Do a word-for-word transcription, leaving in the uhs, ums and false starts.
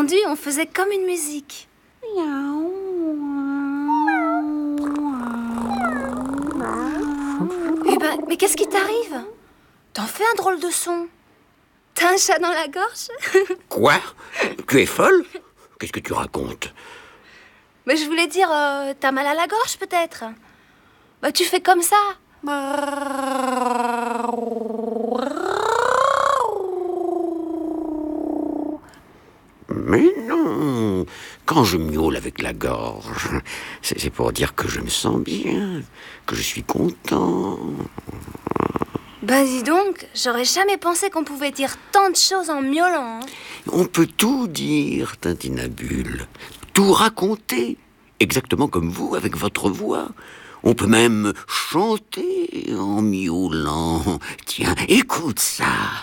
entendu, on faisait comme une musique. Eh ben, mais qu'est-ce qui t'arrive? T'en fais un drôle de son. T'as un chat dans la gorge? Quoi? Tu es folle? Qu'est-ce que tu racontes? Mais je voulais dire, euh, t'as mal à la gorge peut-être? Bah tu fais comme ça. Mais non, quand je miaule avec la gorge, c'est c'est pour dire que je me sens bien, que je suis content. Bah dis donc, j'aurais jamais pensé qu'on pouvait dire tant de choses en miaulant. Hein. On peut tout dire, Tintinabule, tout raconter, exactement comme vous avec votre voix. On peut même chanter en miaulant. Tiens, écoute ça.